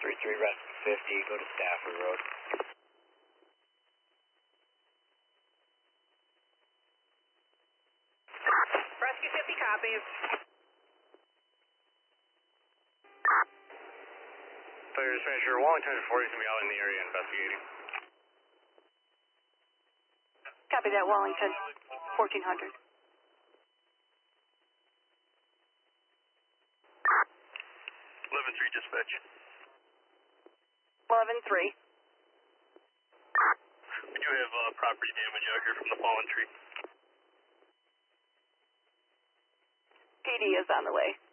3-3 Rescue 50, go to Stafford Road. Rescue 50 copies. Fire dispatcher, Wallington 40 is going to be out in the area investigating. Copy that, Wallington. 1400. 11-3 dispatch. 11-3. We do have property damage out here from the fallen tree. PD is on the way.